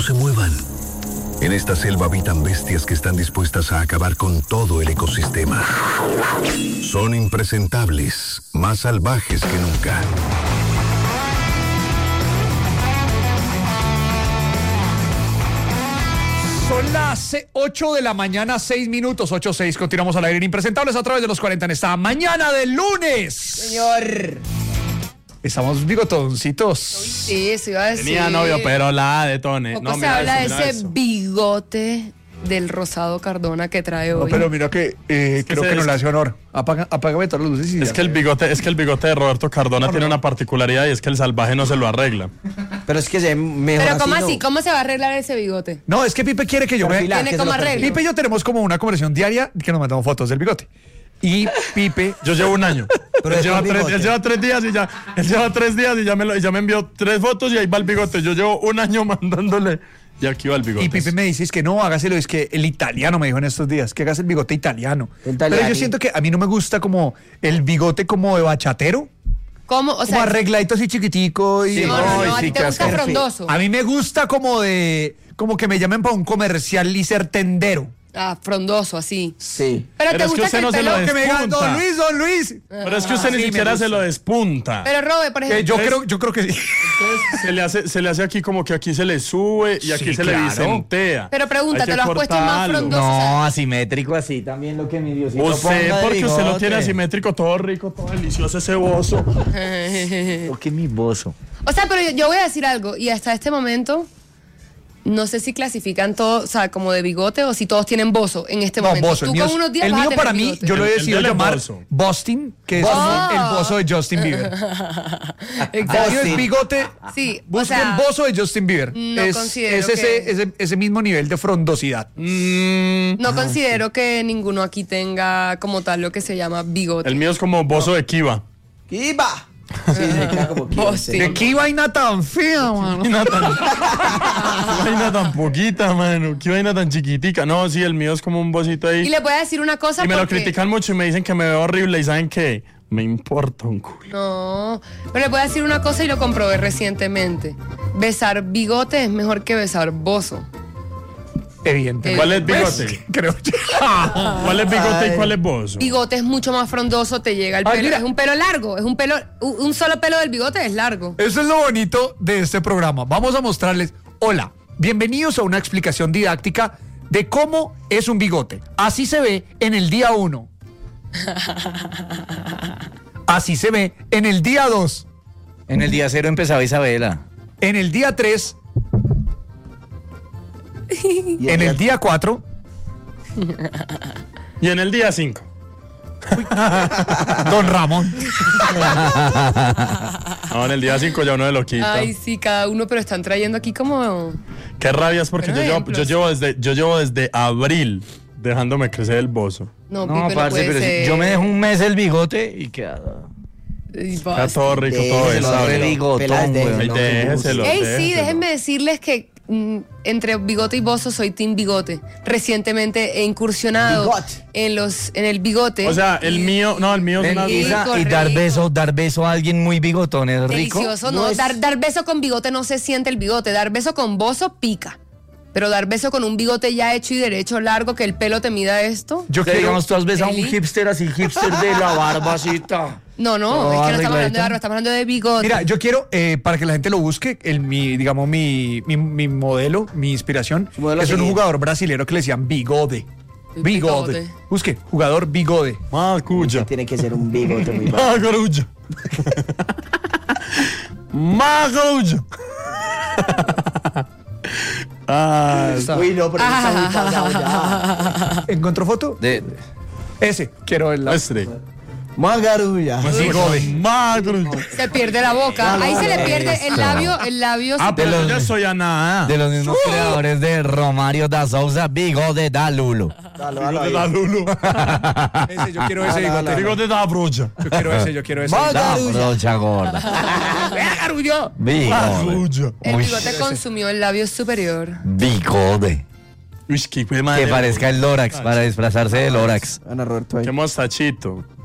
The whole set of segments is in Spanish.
se muevan. En esta selva habitan bestias que están dispuestas a acabar con todo el ecosistema. Son impresentables, más salvajes que nunca. Son las 8 de la mañana, 6 minutos, 8:06. Continuamos al aire en Impresentables a través de los 40 en esta mañana de lunes. Señor. Estamos bigotoncitos. Sí, eso iba a decir. Tenía novio, pero la detone. Poco se habla de ese bigote del Rosado Cardona que trae hoy. No, pero mira que creo que no le hace honor. Apágame todas las luces y Es que el bigote de Roberto Cardona tiene una particularidad y es que el salvaje no se lo arregla. Pero es que se mejor. Pero ¿cómo así? no. ¿Cómo se va a arreglar ese bigote? No, es que Pipe quiere que yo me... Tiene como arreglo. Pipe y yo tenemos como una conversación diaria que nos mandamos fotos del bigote. Y Pipe... Yo llevo un año. Pero él lleva bigote. 3 días y ya. Él lleva 3 días y ya me envió 3 fotos y ahí va el bigote. Yo llevo un año mandándole y aquí va el bigote. Y Pipe me dice, es que no, hágaselo, es que el italiano me dijo en estos días, que hagas el bigote italiano. Pero yo siento que a mí no me gusta como el bigote como de bachatero. ¿Cómo? O Como sea, arregladito así chiquitico. Y... no, a ti te gusta frondoso. A mí me gusta como que me llamen para un comercial y ser tendero. Ah, frondoso, así. Sí. Pero te es que gusta usted que no el se lo pelo... Que me digan, despunta. Don Luis. Pero es que usted ni Sí, siquiera me se lo despunta. Pero Robert, por ejemplo... Yo creo que sí. Entonces se le hace aquí como que aquí se le sube y aquí Sí, se claro. le dicentea. Pero pregunta, Hay que ¿te lo has puesto más cortarlo. frondoso? O sea, No, asimétrico así también lo que mi Diosito Usted, ponga de porque usted lo bigote. tiene asimétrico, todo rico, todo delicioso, ese bozo. Lo que mi bozo. O sea, pero yo voy a decir algo, y hasta este momento, no sé si clasifican todo, o sea, como de bigote o si todos tienen bozo en este No, momento. bozo. Tú con unos días El vas a mío tener para mí, bigote. yo lo he El decidido de él es llamar bozo. Boston, que es el bozo de Justin Bieber. El mío es bigote. Sí, o Busquen sea, bozo de Justin Bieber. no es considero ese mismo nivel de frondosidad. no considero que ninguno aquí tenga como tal lo que se llama bigote. El mío es como bozo de Kiva. ¡Kiba! Sí, se queda como Kiba. Boston. ¿De qué vaina tan fea, mano? Qué vaina tan poquita, mano. Qué vaina tan chiquitica. No, sí, el mío es como un bocito ahí. Y le voy a decir una cosa Y me lo porque... critican mucho y me dicen que me veo horrible. ¿Y saben qué? Me importa un culo. No, pero le voy a decir una cosa y lo comprobé recientemente. Besar bigote es mejor que besar bozo. Evidentemente. ¿Cuál es bigote? Pues, creo yo. ¿Cuál es bigote y cuál es bozo? Bigote es mucho más frondoso, te llega el Ay, pelo. mira. Es un pelo largo, es un pelo, un solo pelo del bigote es largo. Eso es lo bonito de este programa. Vamos a mostrarles. Hola, bienvenidos a una explicación didáctica de cómo es un bigote. Así se ve en el día 1. Así se ve en el día 2. En el día 0 empezaba Isabela. En el día 3. En el día 4. Y en el día 5. Don Ramón. No, en el día 5 ya uno de lo quita. Ay, sí, cada uno, pero están trayendo aquí como... Qué rabia es porque Pero yo llevo desde abril dejándome crecer el bozo. No, No, Pipe, no parce, puede pero ser. si yo me dejo un mes el bigote y queda. Ay, Está basta. todo rico, todo Déjeselo, eso. bigotón, weón. Ay, déjeselo. Ey, sí, déjeselo. déjenme decirles que entre bigote y bozo soy team bigote. Recientemente he incursionado en el bigote. O sea, el mío es una... Y Y dar beso a alguien muy bigotón es rico. delicioso, no, dar beso con bigote no se siente el bigote, dar beso con bozo pica. Pero dar beso con un bigote ya hecho y derecho, largo, que el pelo te mida esto. Yo Que quiero. digamos, tú has besado a un Eli. hipster así, hipster de la barbacita. No, Oh, es que no estamos hablando de arregladito. barba, estamos hablando de bigote. Mira, yo quiero, para que la gente lo busque, mi modelo, mi inspiración, Su modelo a es un seguir. jugador brasilero que le decían Bigode. Bigode. Bigode. Busque, jugador Bigode. Macuya. Tiene que ser un bigote muy bajo. Macuya. Macuya. Uy, no, pero está muy pasado ya. ¿Encontró foto? Ese, quiero el Este. Magarulla. Bigode. Macuya. Se pierde la boca. Ahí se le pierde el labio. Ah, pero los- yo soy a nada. De los mismos creadores de Romario da Souza, bigote da Lulo. De la Lulu. Ese, yo quiero ese bigote. Digo de la brocha. Yo quiero ese. Da brocha gorda. Bigote. Macuya. El Uy. bigote consumió el labio superior. Bigote. Uy, qué madre. Que parezca el Lorax, para disfrazarse del Lorax. Ana Roberto ahí. Qué mostachito.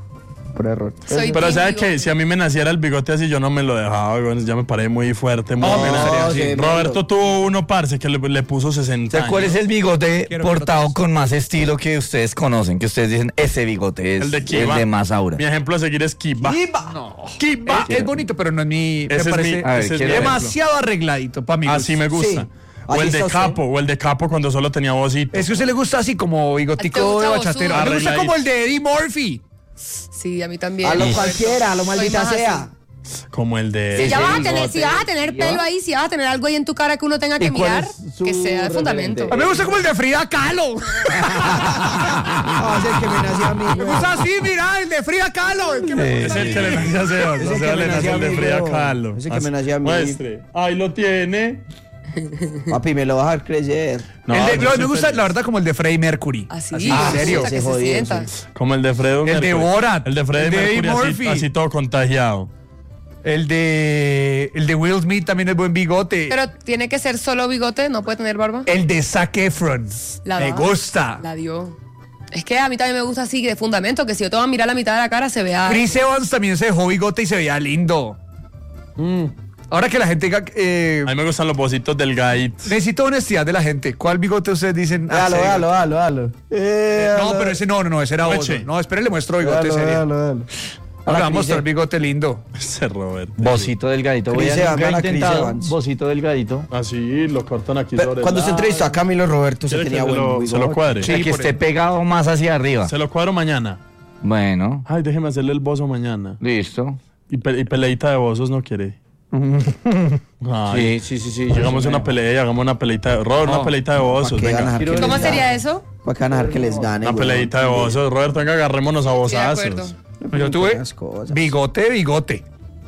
por error. Soy Pero team ¿sabe bigote. qué? Si a mí me naciera el bigote así, yo no me lo dejaba, güey. Ya me paré muy fuerte. Muy sí, Roberto tuvo uno, parce, que le puso 60 años. ¿Cuál es el bigote Quiero portado verlo. con más estilo que ustedes conocen? Que ustedes dicen, ese bigote es El de Kiba. el de más aura. Mi ejemplo a seguir es Kiba. No. Kiba. Es bonito, pero no es mi. Ese es me parece mi- ese es mi ejemplo. demasiado arregladito para mí. Así me gusta. Sí. O Así el de está usted. capo, o el de capo cuando solo tenía vocito. Es que a usted le gusta así como ¿A ti bigotico te de gusta bachatero. A mí me gusta Arregladito. como el de Eddie Murphy. Sí, a mí también. A lo Roberto. cualquiera, a lo Soy maldita más sea. así. Como el de... Si Ese ya vas a bigote. tener, si vas a tener pelo ahí, si vas a tener algo ahí en tu cara que uno tenga que ¿Y cuál mirar, es su que sea de referente? fundamento. A mí me gusta como el de Frida Kahlo. No, es el que me nació a mí, Me güey. gusta así, mira, el de Frida Kahlo. El que me Es gusta. el que le nació a Sebas. Ese A que Sebas me le nació nació el a de mí, Frida bro. Kahlo. Ese que me nació a mí. Muestre. Ahí lo tiene. Papi, me lo vas a dejar crecer. No, El de- yo no, soy me gusta, feliz. la verdad, como el de Freddie Mercury. Así, en serio. que se jodido, sienta. sí. Como el de Fredo El de Borat. El de Freddie El de Eddie Mercury Murphy. así todo contagiado. El de Will Smith también es buen bigote. Pero tiene que ser solo bigote, no puede tener barba. El de Zac Efron. La Me da. gusta. La dio. Es que a mí también me gusta así de fundamento, que si yo te voy a mirar la mitad de la cara se vea. Chris Evans también se dejó bigote y se veía lindo. Ahora que la gente diga, A mí me gustan los bocitos del guide. necesito honestidad de la gente. ¿Cuál bigote ustedes dicen? Ah, Dalo, ese dalo, bigote. dalo. No, pero ese no, ese era otro. Oche. No, espere, le muestro bigote serio. dalo. Ahora vamos a mostrar bigote lindo. Ese Roberto. Bocito delgadito. Voy Chris a Evans, nunca he gana Chris intentado Evans. bocito delgadito. Así lo cortan aquí Pero sobre cuando el se entrevistó a Camilo Roberto, se ¿Quiere que tenía buen bigote. se lo cuadre? Sí, El que por esté eso. pegado más hacia arriba. Se lo cuadro mañana. Bueno, Ay, déjeme hacerle el bozo mañana. listo. Y peleita de bozos no quiere. Ay, Sí. Llegamos a una pelea y hagamos una peleita de... Robert, una peleita de bozos, ¿Para qué van a venga. dejar que ¿Cómo les sería gane? eso? ¿Para qué van a dejar que les gane? Una güey? peleita de bozos. Roberto, venga, agarrémonos a Estoy de acuerdo. bozazos. Yo tuve Esas cosas. bigote.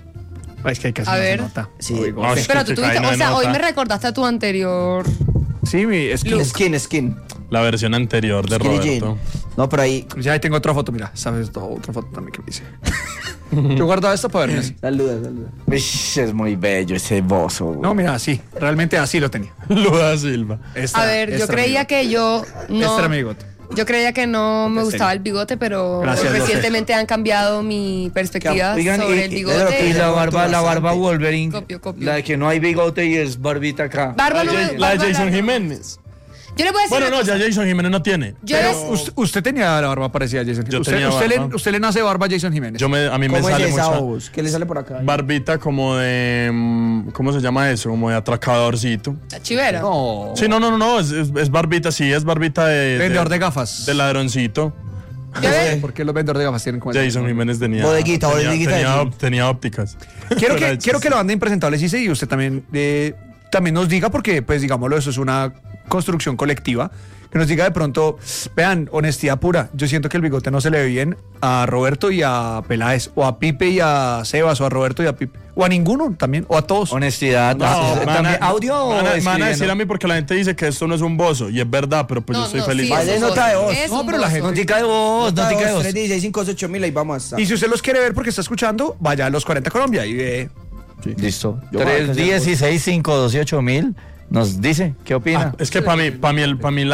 Es que casi A no ver. se nota. Sí. No, es Pero que tú tuviste, cae, no o sea, se hoy nota. me recordaste a tu anterior. Sí, es que Skin. La versión anterior de Skinny Roberto. Jean. No, pero ahí. ya ahí tengo otra foto, mira, sabes, otra foto también que me hice. Yo guardaba esto para verme así. Saluda. Ish, es muy bello ese bozo. güey. No, mira, así, realmente así lo tenía. Luda Silva. A ver, yo creía que yo no. Este era mi bigote. Yo creía que no me En gustaba serio. el bigote, pero Gracias, recientemente han cambiado mi perspectiva Oigan, sobre el de lo bigote. que Y la barba bastante. Wolverine. Copio. La de que no hay bigote y es barbita acá. Barba no me- La de barba Jason larga. Jiménez. Yo le voy a decir Bueno, una no, cosa. ya Jason Jiménez no tiene. Yo Pero les- usted tenía la barba parecida a Jason Yo Jiménez. tenía barba. Usted le nace barba a Jason Jiménez. A mí me ¿Cómo es sale esa mucha voz? ¿Qué le sale por acá? barbita como de... ¿Cómo se llama eso? Como de atracadorcito. La chivera. No. Sí, no, es barbita, sí, es barbita de... Vendedor de gafas. De ladroncito. Yo le- ¿Por qué los vendedores de gafas tienen como Jason Jiménez tenía... Bodeguita de Jim. tenía ópticas. Quiero que lo banda impresentables hice y usted también nos diga, porque pues digámoslo, eso es una construcción colectiva, que nos diga de pronto, vean, honestidad pura, yo siento que el bigote no se le ve bien a Roberto y a Peláez, o a Pipe y a Sebas, o a Roberto y a Pipe, o a ninguno también, o a todos. Honestidad. ¿También audio o van a decir escribiendo? a mí porque la gente dice que esto no es un bozo, y es verdad, pero pues yo estoy feliz. sí, Vale, es un nota de bozo. voz. Es No, un pero la bozo. gente- Notica de voz, notica de voz. 316-58000, ahí vamos a estar. Y si usted los quiere ver porque está escuchando, vaya a los 40 Colombia y ve. Listo. Yo voy a 3, hacer 16, 5, 12, 8000. Nos dice, ¿qué opina? Ah, es que para mí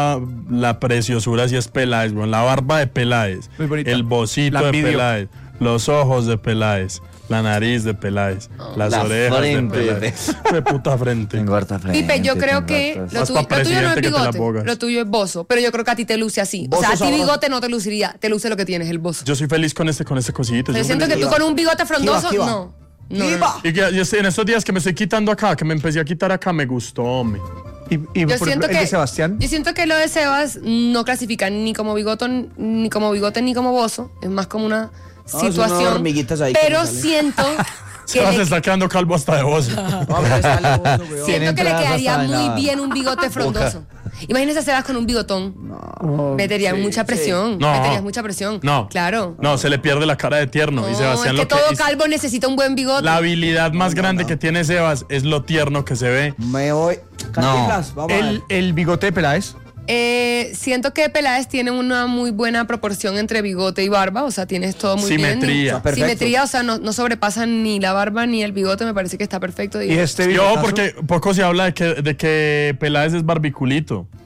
la preciosura sí es Peláez, bueno, la barba de Peláez, Muy bonita. el bocito La de envidio. Peláez, los ojos de Peláez, la nariz de Peláez, las La orejas frente de Peláez. De puta frente. Tengo harta frente. Pipe, yo creo tengo que hartas- lo Más tuyo pa' no es presidente que te la bigote, bogas. lo tuyo es bozo, pero yo creo que a ti te luce así. O Bozo sea, a ti sabroso. bigote no te luciría, te luce lo que tienes, el bozo. Yo soy feliz con este cosito. Pero yo siento que feliz. tú con un bigote frondoso, Kiba. no. No, no. ¡Viva! Y que en estos días que me estoy quitando acá, que me empecé a quitar acá, me gustó, hombre. Y Yo por siento ejemplo, el que de Sebastián. Yo siento que lo de Sebas no clasifica ni como bigote ni como bozo, es más como una son unas situación. hormiguitas ahí que Pero me salen. siento Se que se le, está quedando calvo hasta de voz. No, pero sale bozo, weón. siento que le entradas quedaría hasta en muy la bien un bigote frondoso. Imagínese a Sebas con un bigotón. Metería mucha presión. No. Meterías mucha presión. No. Claro. No, se le pierde la cara de tierno. No, y Sebastián es que lo que todo hizo- calvo necesita un buen bigote. La habilidad más grande que tiene Sebas es lo tierno que se ve. Me voy. Cantinflas, vamos a ver. El bigote de Peláez. Siento que Peláez tiene una muy buena proporción entre bigote y barba, o sea, tienes todo muy Simetría. bien. Está perfecto. Simetría, o sea, no sobrepasan ni la barba ni el bigote, me parece que está perfecto. Y este Yo, bigotazo- porque poco se habla de que Peláez es barbiculito.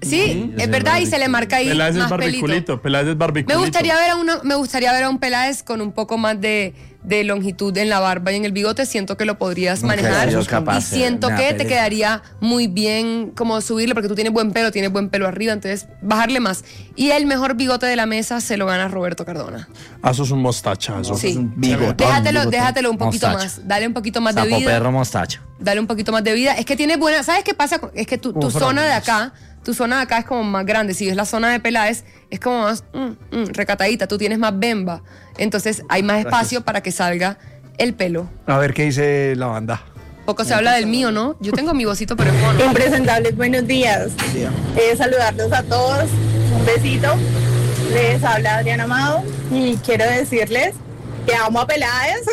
Sí, es verdad, y se le marca ahí Peláez es más pelito. barbiculito, Peláez es barbiculito. Me gustaría ver a un Peláez con un poco más de longitud en la barba y en el bigote. Siento que lo podrías Nunca he manejar. sido capaz, Y siento me da que te pereza. quedaría muy bien como subirle, porque tú tienes buen pelo arriba, entonces bajarle más. Y el mejor bigote de la mesa se lo gana Roberto Cardona. Eso es un mostachazo. Sí. Bigotón, Déjatelo un poquito Mostacho. más. Dale un poquito más de Sapo vida. perro mostacho. Dale un poquito más de vida. Es que tiene buena. ¿Sabes qué pasa? Es que tu zona de acá. Tu zona de acá es como más grande. Si ves la zona de Peláez, es como más recatadita. Tú tienes más bemba. Entonces hay más espacio para que salga el pelo. A ver qué dice la banda. Poco se habla del mío, ¿no? Yo tengo mi vocito, pero es mono. Impresentables, buenos días. Saludarlos a todos. Un besito. Les habla Adriana Amado y quiero decirles que amo a Peláez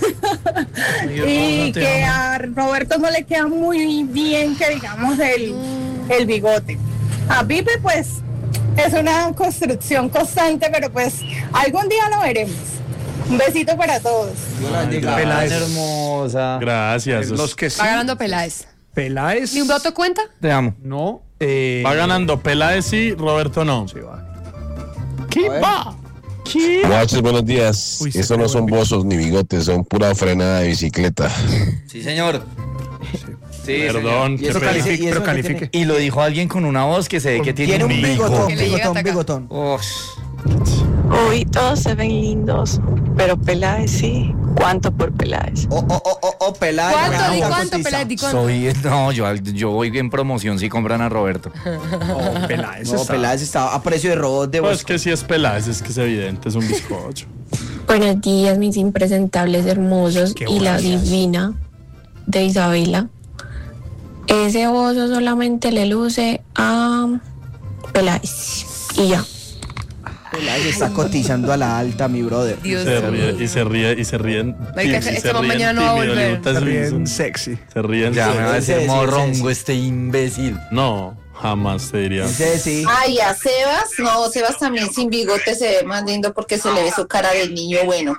y que a Roberto no le queda muy bien, que digamos, el bigote. A Pipe, pues, es una construcción constante, pero pues algún día lo veremos. Un besito para todos. Peláez. Hermosa. Gracias. Los que sí. Va ganando Peláez. Peláez. ¿Ni un voto cuenta? Te amo. No. Va ganando Peláez sí, Roberto no. Sí, va. ¿Qué va? Muchachos, buenos días. Uy, se Eso no pegó son el bozos ni bigotes, son pura frenada de bicicleta. Sí, señor. Sí, Perdón, ¿Y qué eso pena. califica? Pero ¿Y califique. Y lo dijo alguien con una voz que se ve que tiene Tiene un bigotón, Que le llega hasta acá. bigotón. Ush. Hoy todos se ven lindos, pero Peláez sí. ¿Cuánto por Peláez? Peláez. ¿Cuánto? ¿Di Una cuánto, cotiza. Peláez? ¿Di cuánto? No, yo voy en promoción si compran a Roberto. No, Peláez. No, está- Peláez está a precio de robot de Pues Bosco. que si es Peláez, es que es evidente, es un bizcocho. Buenos días, mis impresentables hermosos Qué y la buenas. divina de Isabela. Ese bozo solamente le luce a Peláez. Y ya. Peláez está cotizando a la alta, mi brother. Dios Se mío. ríe, y se ríe, y se ríen. Marica, sí, este man mañana no va a tímido, volver. le gusta Se el- ríen sexy. Se ríen. Ya me va a decir sí, morrongo este imbécil. No, jamás te diría. Ese sí. Ay, a Sebas, no, Sebas también sin bigote se ve más lindo porque se le ve su cara de niño bueno.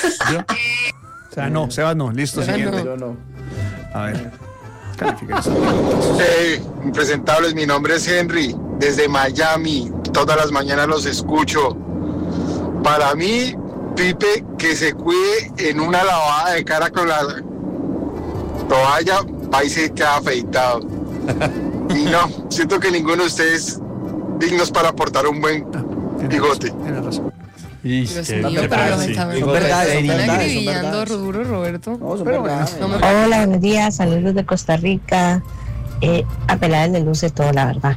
O sea, no, Sebas no. Listo, Sebas siguiente. no. A ver. Califique. Impresentables, mi nombre es Henry, desde Miami, todas las mañanas los escucho. Para mí, Pipe, que se cuide en una lavada de cara con la toalla, va y se queda afeitado. Y no, siento que ninguno de ustedes dignos para aportar un buen bigote. Tienes razón. Y Dios qué- mío, qué pero los fácil. está Son verdades, son están verdades, son acribillando verdades. duro, Roberto. No, son Pero verdades. No me- Hola, buenos días, saludos de Costa Rica. A Peláez le luce todo, la verdad.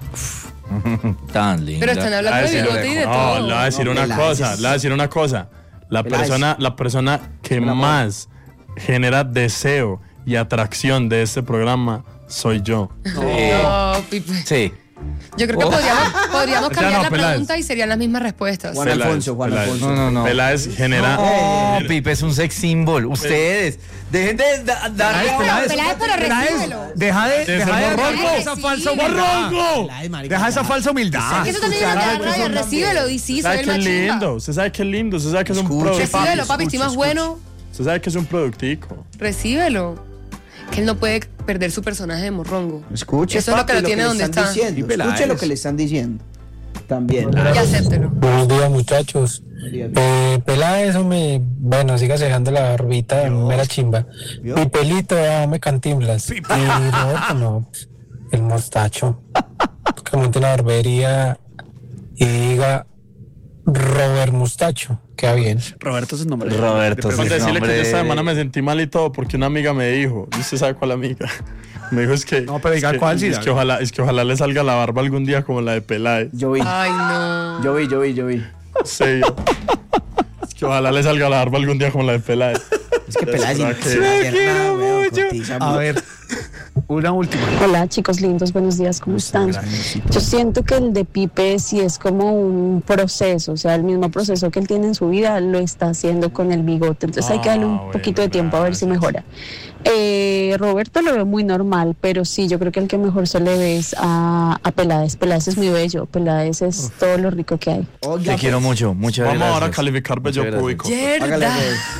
Tan lindo. Pero están hablando de bigote y de No, todo. le voy a decir No, una Peláez cosa, es- le voy a decir una cosa. La Peláez. persona que Un amor. más genera deseo y atracción de este programa soy yo. No, Pipe. Sí. Yo creo que podríamos sea, cambiar no, la Peláez. pregunta y serían las mismas respuestas. Juan Alfonso, Juan Peláez. Alfonso. No. Peláez genera... No, Pipe es un sex symbol. Ustedes, dejen de darle Peláez, pero recíbelo. Deja de ser dar morrongo. esa falsa Sí. humildad. Peláez, marica, Deja esa ya. falsa humildad. Que eso también es Escuchar la algo rabia, son recíbelo y sí, soy ¿Sabe el qué es más chimba. lindo? ¿Usted sabe que es lindo? ¿Usted sabe que es un Escuche, productico? Recíbelo, papi, estoy más bueno. ¿Usted sabe que es un productico? Recíbelo. Que él no puede perder su personaje de morrongo. Escuche, Eso es lo que papi, lo tiene le donde están está. diciendo. Y Peláez. Escuche lo que le están diciendo. También. Y acéptelo. Buenos días, muchachos. Peláez, bueno, sigas dejando la barbita, mera chimba. ¿Vio? Mi pelito, me cantimblas. Y Roberto, no, el mostacho. Que monte una barbería y diga Robert Mostacho. Queda bien. Roberto es el nombre. Roberto, de- sí. Con decirle que yo esta hombre. semana me sentí mal y todo porque una amiga me dijo, ¿y usted sabe cuál amiga? Me dijo es que... No, pero diga es que- cuál, sí, es que ojalá le salga la barba algún día como la de Peláez. Yo vi, Ay, no. yo vi. Sí, yo. Es que ojalá le salga la barba algún día como la de Peláez. Es que Peláez verdad sin que- hacer nada, weón, cotiza A mucho. ver, una última. Hola, chicos lindos, buenos días, ¿cómo están? Yo siento que el de Pipe sí es como un proceso, o sea, el mismo proceso que él tiene en su vida lo está haciendo con el bigote, entonces hay que darle un poquito de tiempo a ver si mejora. Roberto lo veo muy normal, pero sí, yo creo que el que mejor se le ve es a Peláez. Peláez es muy bello, Peláez es todo lo rico que hay. Te quiero mucho, muchas gracias. Vamos ahora a calificar bello público. Yerda.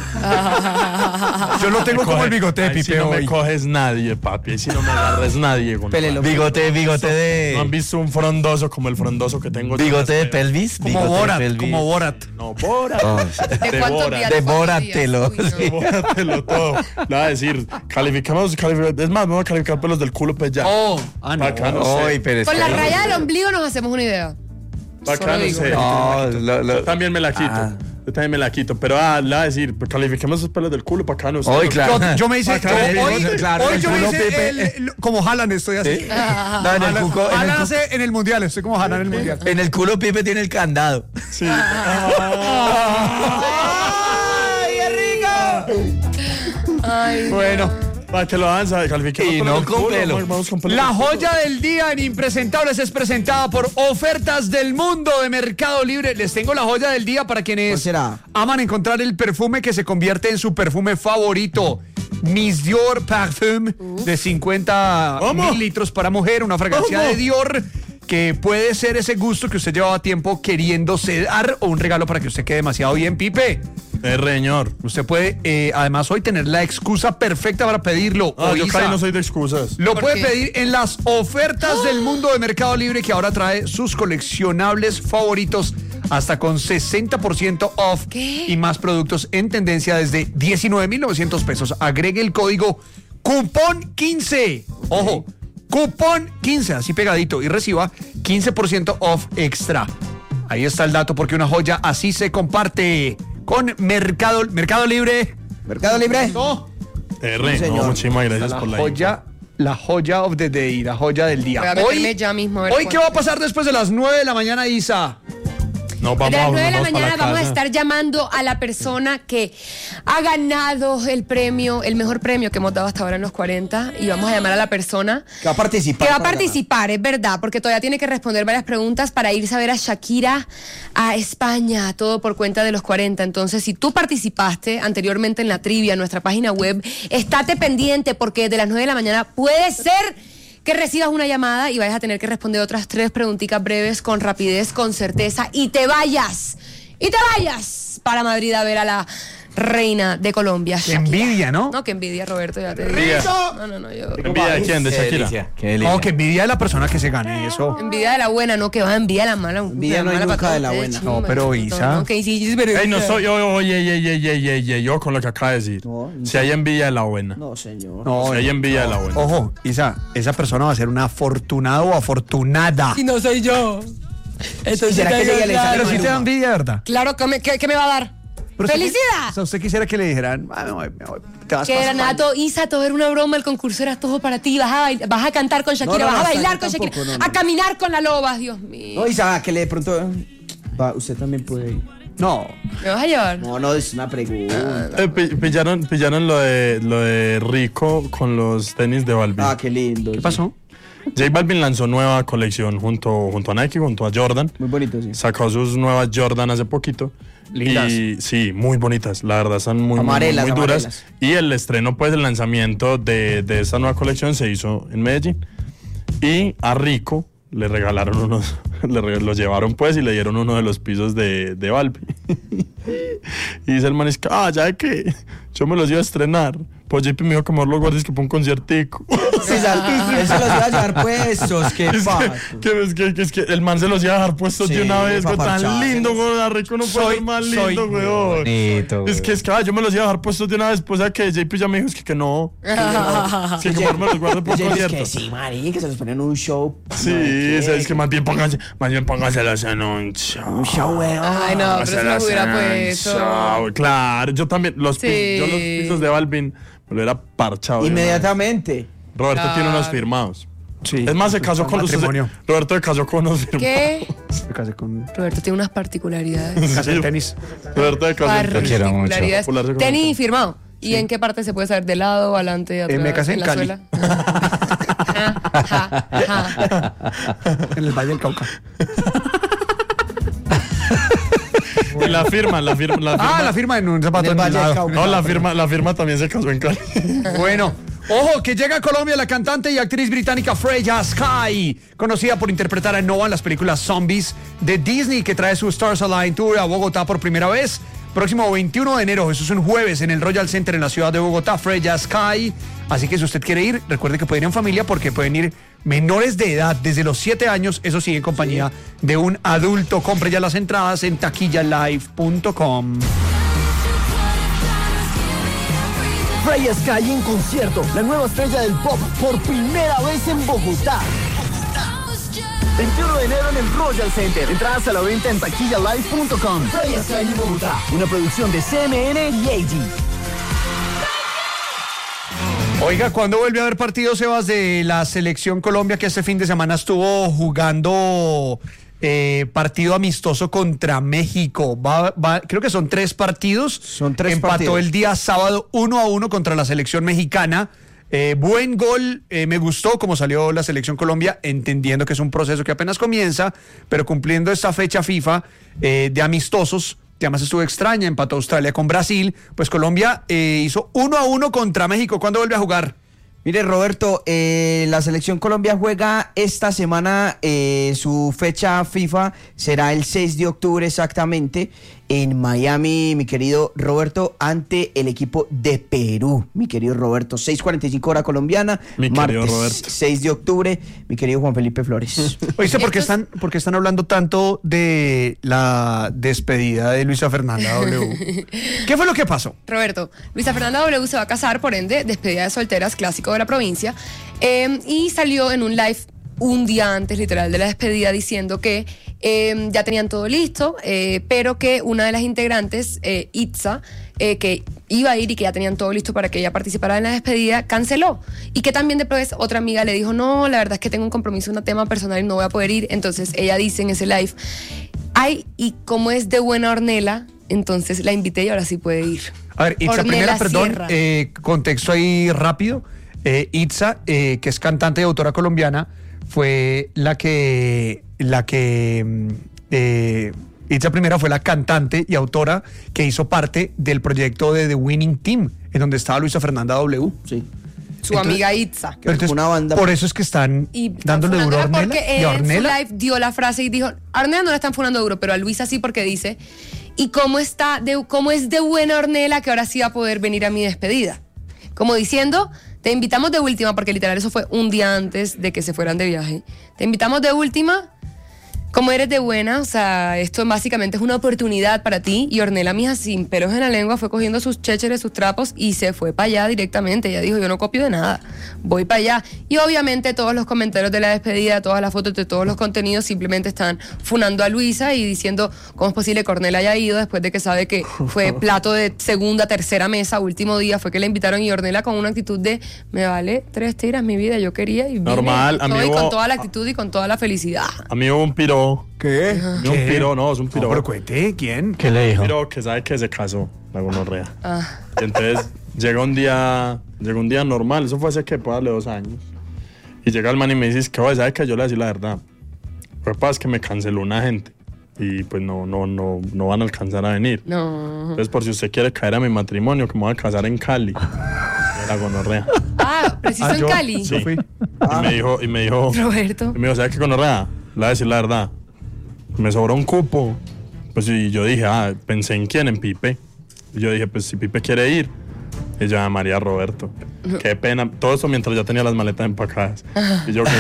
Yo lo tengo como el bigote de Pipe si no hoy. me coges nadie, papi. Si no me agarres nadie. Bigote de... ¿No han visto un frondoso como el frondoso que tengo? Bigote de pelvis. Como Borat. No, Borat. ¿De cuántos días? Devóratelo. Devóratelo todo. Le voy a decir, calificamos. Es más, me voy a calificar pelos del culo, pues ya. No. Bacano, Con la raya del ombligo nos hacemos una idea. Bacano, yo también me la quito. Yo también me la quito, pero le voy a decir, pues califiquemos esos pelos del culo, bacano. Hoy, claro. Yo me hice, hoy yo me hice como Haaland, estoy así. ¿Sí? No, en el cuco. Haaland hace en el mundial, estoy como Haaland en el mundial. En el culo Pipe tiene el candado. Sí. ¡Ay, qué rico! Ay, bueno. Para que lo avanza, califiquemos. Y no con pelo. Vamos con pelo. La joya del día en Impresentables es presentada por Ofertas del Mundo de Mercado Libre. Les tengo la joya del día para quienes aman encontrar el perfume que se convierte en su perfume favorito. Miss Dior Parfum de 50 mililitros para mujer, una fragancia de Dior que puede ser ese gusto que usted llevaba tiempo queriéndose dar o un regalo para que usted quede demasiado bien, Pipe. Señor. Usted puede, además, hoy tener la excusa perfecta para pedirlo. Yo casi no soy de excusas. Lo puede pedir en las ofertas del mundo de Mercado Libre, que ahora trae sus coleccionables favoritos hasta con 60% off. ¿Qué? Y más productos en tendencia desde 19,900 pesos. Agregue el código cupón 15. Ojo, cupón 15, así pegadito, y reciba 15% off extra. Ahí está el dato, porque una joya así se comparte. Con Mercado Libre. ¿Mercado Libre? No. Muchísimas gracias por la joya. La joya of the day, la joya del día. Voy a meterme ya mismo a ver Hoy, ¿qué va a pasar después de las 9 de la mañana, Isa? No, de las 9 de la vamos mañana para vamos a casa. estar llamando a la persona que ha ganado el premio, el mejor premio que hemos dado hasta ahora en los 40, y vamos a llamar a la persona Que va a participar. que va a participar, es verdad, porque todavía tiene que responder varias preguntas para irse a ver a Shakira a España, todo por cuenta de los 40. Entonces, si tú participaste anteriormente en la trivia en nuestra página web, estate pendiente, porque de las 9 de la mañana puede ser que recibas una llamada y vayas a tener que responder otras 3 preguntitas breves con rapidez, con certeza, y te vayas para Madrid a ver a la reina de Colombia, Qué Shakira. envidia, ¿no? No, que envidia, Roberto, ya te digo. Envidia. No, yo... ¿Envidia de quién? ¿De Shakira? No, que envidia de la persona que se gane eso. Envidia de la buena, no que va a envidia de la mala. Envidia no hay nunca de la buena. No, pero Isa. No, que sí, pero... Ey, no soy yo con lo que acaba de decir. No, Si hay envidia de la buena. No, señor. No, Si hay envidia de la buena. Ojo, Isa, esa persona va a ser una afortunada o afortunada. Si no soy yo. Entonces, ¿Será que ella le sale Pero mal? si te da envidia, ¿verdad? Claro, ¿qué me va a dar? Pero usted- ¡Felicidad! O sea, usted quisiera que le dijeran, me voy, te vas Que para era España. nada, todo, Isa, todo era una broma, el concurso era todo para ti, vas a cantar con Shakira, No, vas a hasta bailar yo con Shakira, tampoco, no. a caminar con la loba, Dios mío. No, Isa, que le de pronto. Usted también puede ir. No. ¿Me vas a llevar? No, es una pregunta. Pillaron lo de Rico con los tenis de Balvin. Qué lindo. ¿Qué pasó? J Balvin lanzó nueva colección junto a Nike, junto a Jordan. Muy bonito, sí. Sacó sus nuevas Jordan hace poquito. Lindas. Y sí, muy bonitas. La verdad, están muy duras. Amarelas. Y el estreno, pues, el lanzamiento de esta nueva colección se hizo en Medellín. Y a Rico le regalaron unos, lo llevaron, pues, y le dieron uno de los pisos de Balvin. Y dice el man, ya que yo me los iba a estrenar. Pues JP me dijo que mejor los guardes que para un conciertico. Sí, él se los iba a llevar puestos. Qué pato. Es que el man se los iba a dejar puestos Sí, de una vez, pa' güey, tan parcharse. lindo, güey, a Rico no puede ser más lindo, güey. Bonito, Es que yo me los iba a dejar puestos de una vez, pues, ¿sabes que JP ya me dijo que no. Es que mejor me los guardo por Y concierto. que sí, marica, que se los ponen en un show. Sí, es que más bien pónganselos en un show. Un show, weón. Ay, no, pero se los hubiera puesto. Claro, yo también, yo los Sí. pisos de Balvin me lo hubiera parchado. Inmediatamente. Roberto tiene unos Claro. firmados. Sí. Es más, se casó con matrimonio. Roberto se casó con unos firmados. ¿Qué? Me casé con Roberto tiene unas particularidades. casé en tenis. Roberto se casó con quiero mucho. Particularidades. Popularse con Tenis el- firmado. ¿Y en qué parte se puede saber? ¿De lado, adelante, atrás? me casé en la Cali. suela? En el Valle del Cauca. la firma. Ah, la firma en un zapato En el Valle del lado. Cauca. No, la firma también se casó en Cali. Bueno, ojo, que llega a Colombia la cantante y actriz británica Freya Sky, conocida por interpretar a Noah en las películas Zombies de Disney, que trae su Stars Align Tour a Bogotá por primera vez. Próximo 21 de enero, eso es un jueves, en el Royal Center en la ciudad de Bogotá, Freya Sky. Así que si usted quiere ir, recuerde que pueden ir en familia porque pueden ir menores de edad, desde los 7 años, eso sí, en compañía de un adulto. Compre ya las entradas en taquillalive.com. Freya Sky en concierto, la nueva estrella del pop por primera vez en Bogotá. 21 de enero en el Royal Center. Entradas a la venta en taquillalive.com. Freya Sky en Bogotá, una producción de CMN y AG. Oiga, ¿cuándo vuelve a haber partidos, Sebas, de la Selección Colombia, que este fin de semana estuvo jugando partido amistoso contra México? Creo que son 3 partidos. Son 3 Empató partidos. el día sábado 1-1 contra la selección mexicana. Buen gol, me gustó cómo salió la Selección Colombia, entendiendo que es un proceso que apenas comienza, pero cumpliendo esta fecha FIFA de amistosos, que además estuvo extraña, empató Australia con Brasil, pues Colombia hizo 1-1 contra México. ¿Cuándo vuelve a jugar? Mire, Roberto, la Selección Colombia juega esta semana, su fecha FIFA será el 6 de octubre exactamente, en Miami, mi querido Roberto, ante el equipo de Perú, mi querido Roberto. 6:45 hora colombiana, Mi querido martes Roberto. 6 de octubre, mi querido Juan Felipe Flores. Oíste, ¿por qué están hablando tanto de la despedida de Luisa Fernanda W? ¿Qué fue lo que pasó? Roberto, Luisa Fernanda W se va a casar, por ende, despedida de solteras, clásico de la provincia, y salió en un live un día antes, literal, de la despedida, diciendo que ya tenían todo listo, pero que una de las integrantes, Itza, que iba a ir y que ya tenían todo listo para que ella participara en la despedida, canceló. Y que también después otra amiga le dijo, no, la verdad es que tengo un compromiso, un tema personal y no voy a poder ir. Entonces ella dice en ese live, ay, y como es de buena Ornella, entonces la invité y ahora sí puede ir. A ver, Itza, Ornella primero, perdón, Sierra. contexto ahí rápido. Itza, que es cantante y autora colombiana, fue Itza primera fue la cantante y autora que hizo parte del proyecto de The Winning Team, en donde estaba Luisa Fernanda W. Sí. Su amiga Itza. Entonces, una banda. por eso es que están dándole duro a Ornella. Porque Y a en su Ornella, live dio la frase y dijo, a Ornella no le están funando duro, pero a Luisa sí, porque dice, ¿y cómo es de buena Ornella que ahora sí va a poder venir a mi despedida? Como diciendo, te invitamos de última, porque literal eso fue un día antes de que se fueran de viaje. Te invitamos de última, como eres de buena, o sea, esto básicamente es una oportunidad para ti. Y Ornella, mija, sin pelos en la lengua, fue cogiendo sus chécheres, sus trapos y se fue para allá directamente. Ella dijo, yo no copio de nada, voy para allá. Y obviamente todos los comentarios de la despedida, todas las fotos de todos los contenidos simplemente están funando a Luisa y diciendo cómo es posible que Ornella haya ido después de que sabe que fue plato de segunda, tercera mesa, último día, fue que le invitaron. Y Ornella con una actitud de, me vale 3 tiras mi vida, yo quería y vine. Normal, Estoy amigo. con toda la actitud y con toda la felicidad. A mí hubo un piro. ¿qué? Un piro, no, es un piro. No, pero cuente, ¿quién? ¿Qué le dijo? Un piro que sabe que se casó, la gonorrea. Ah. Y entonces llega un día normal, eso fue hace que puede darle 2 años. Y llega el man y me dice, que oye, ¿sabes que yo le voy a decir la verdad? Lo que pasa es que me canceló una gente. Y pues no van a alcanzar a venir. No. Entonces, por si usted quiere caer a mi matrimonio, que me voy a casar en Cali. La gonorrea. Ah, preciso en Cali. Sí. Y me dijo, Roberto. y me dijo, ¿sabes qué, gonorrea? Le voy a decir la verdad. Me sobró un cupo. Pues y yo dije, pensé en quién, en Pipe. Y yo dije, pues si Pipe quiere ir, ella María Roberto. Qué pena. Todo eso mientras ya tenía las maletas empacadas. Y yo,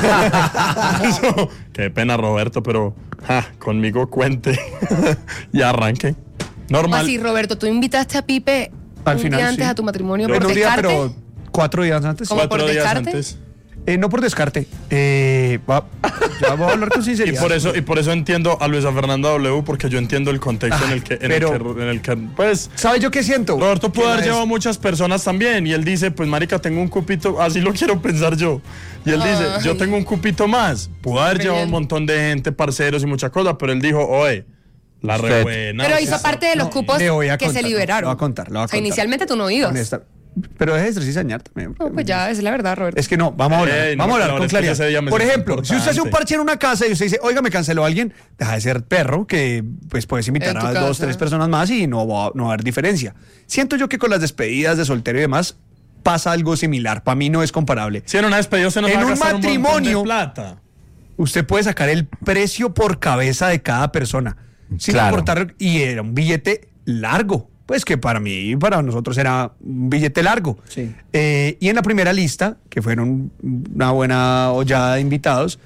qué pena, Roberto, pero conmigo cuente. Y arranque. Normal. Así, Roberto, tú invitaste a Pipe Al un final, día antes sí. a tu matrimonio En por un día, descarte. pero 4 días antes. ¿Cómo por 4 días descarte? antes. No por descarte. Ya voy a hablar con Y sinceridad. por eso entiendo a Luisa Fernanda W, porque yo entiendo el contexto en el que pues ¿sabes yo qué siento? Roberto pudo Que haber la llevado muchas personas también, y él dice, pues marica, tengo un cupito, así lo quiero pensar yo. Y él dice, yo tengo un cupito más. Pudo haber llevado un montón de gente, parceros y muchas cosas, pero él dijo, oye, la re buena. Pero hizo parte de los cupos le voy a que contar, se liberaron. lo voy a contar. O sea, inicialmente tú no ibas. Pero deje de cizañar también. No, pues ya, esa es la verdad, Roberto. Es que no, vamos a hablar, No, vamos a hablar claro, con es que ese día claridad. me Por siento ejemplo, si usted hace un importante. parche en una casa y usted dice, oiga, me canceló alguien, deja de ser perro, que pues puedes invitar En tu a 2, casa. 3 personas más y no va a haber diferencia. Siento yo que con las despedidas de soltero y demás pasa algo similar. Para mí no es comparable. Si en una despedida se nos En va a un gastar montón de matrimonio, plata. usted puede sacar el precio por cabeza de cada persona. Sin Claro. importar, y era un billete largo. Pues que para mí y para nosotros era un billete largo. Sí. Y en la primera lista, que fueron una buena hollada de invitados,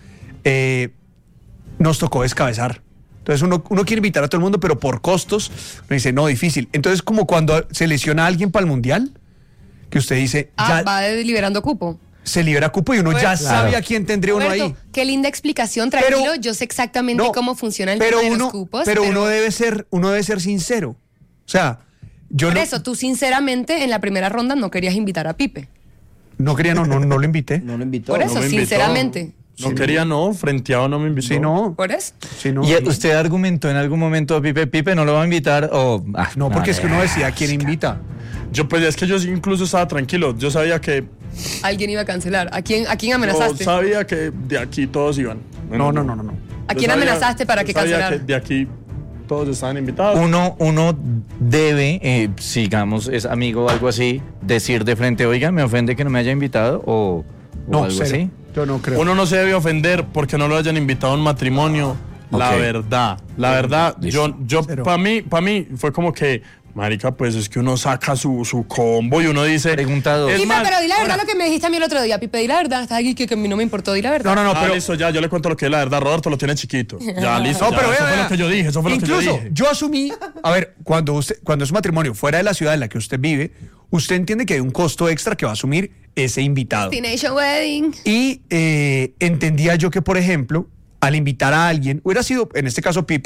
nos tocó descabezar. Entonces uno quiere invitar a todo el mundo, pero por costos, uno dice, no, difícil. Entonces como cuando se lesiona a alguien para el Mundial, que usted dice, ya Va liberando cupo. se libera cupo y uno ya Roberto. sabe a quién tendría uno Roberto, ahí. qué linda explicación, tranquilo. Pero- yo sé exactamente No, cómo funciona el pero tema de uno, los cupos. pero uno debe ser sincero. O sea, yo Por no, eso, tú sinceramente en la primera ronda no querías invitar a Pipe. no quería, no lo invité. No lo invitó. Por eso, No me invitó. sinceramente. No quería, no. Frenteado no me invitó. Sí, no. ¿Por eso? Sí, no. ¿Y usted argumentó en algún momento a Pipe no lo va a invitar? O, No, porque es que uno decía quién invita. Yo, pues, es que yo incluso estaba tranquilo. Yo sabía que... Alguien iba a cancelar. ¿A quién Yo amenazaste? sabía que de aquí todos iban. No. ¿A Yo quién sabía- amenazaste para yo que sabía cancelara? que de aquí todos estaban invitados. Uno debe, sigamos, es amigo o algo así, decir de frente, oiga, me ofende que no me haya invitado o No, algo cero. así. Yo no creo. Uno no se debe ofender porque no lo hayan invitado a un matrimonio. La Ok. verdad, Listo. yo Cero. para mí fue como que, marica, pues es que uno saca su combo y uno dice... Pregunta dos. Es Pipe, más, pero di la verdad ahora- lo que me dijiste a mí el otro día. Pipe, di la verdad. Estás aquí que a mí no me importó, di la verdad. No, pero listo, ya, yo le cuento lo que es la verdad. Roberto lo tiene chiquito. Ya, listo. No, ya, pero eso vea, fue lo que yo dije, eso fue incluso, lo que yo dije. yo asumí, a ver, cuando es un matrimonio fuera de la ciudad en la que usted vive, usted entiende que hay un costo extra que va a asumir ese invitado. Destination Wedding. Y entendía yo que, por ejemplo, al invitar a alguien, hubiera sido, en este caso, Pipe,